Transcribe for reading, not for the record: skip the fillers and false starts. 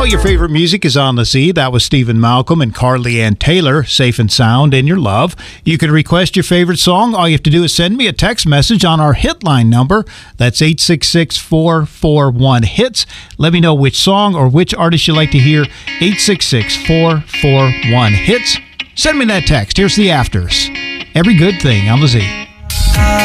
All your favorite music is on the Z. That was Stephen Malcolm and Carly Ann Taylor, Safe and Sound in Your Love. You can request your favorite song. All you have to do is send me a text message on our Hitline number. That's 866-441-HITS. Let me know which song or which artist you'd like to hear. 866-441-HITS. Send me that text. Here's the Afters. Every good thing on the Z.